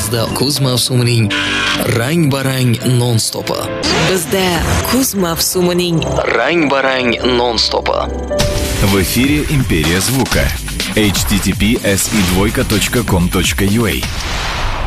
bizda kuz mavsumining rang-barang non-stopi. Bizda kuz mavsumining Rang-barang non-stopi. В эфире «Империя звука». https://com.ua